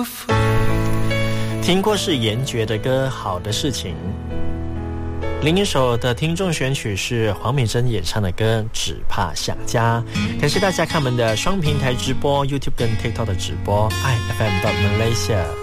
听过是严爵的歌《好的事情》，另一首的听众选曲是黄美珍演唱的歌《只怕想家》。感谢大家看我们的双平台直播 YouTube 跟 TikTok 的直播 ifm.Malaysia。